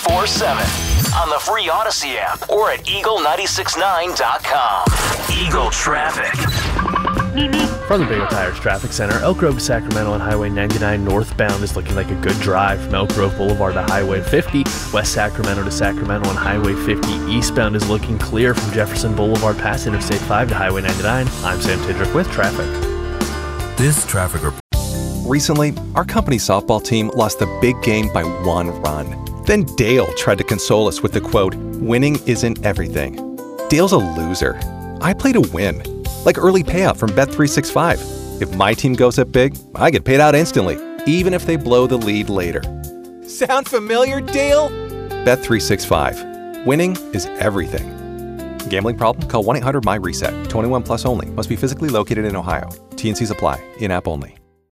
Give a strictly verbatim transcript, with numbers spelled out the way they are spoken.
twenty-four seven on the free Odyssey app or at eagle nine six nine dot com. Eagle Traffic. From the Big O Tires Traffic Center, Elk Grove to Sacramento on Highway ninety-nine northbound is looking like a good drive. From Elk Grove Boulevard to Highway fifty, West Sacramento to Sacramento on Highway fifty eastbound is looking clear from Jefferson Boulevard past Interstate five to Highway ninety-nine. I'm Sam Tidrick with traffic. This traffic report. Recently, our company softball team lost the big game by one run. Then Dale tried to console us with the quote, "Winning isn't everything." Dale's a loser. I play to win. Like early payout from Bet three sixty-five. If my team goes up big, I get paid out instantly, even if they blow the lead later. Sound familiar, Dale? Bet three sixty-five. Winning is everything. Gambling problem? Call one eight hundred M Y RESET. twenty-one plus only. Must be physically located in Ohio. T and Cs apply. In-app only.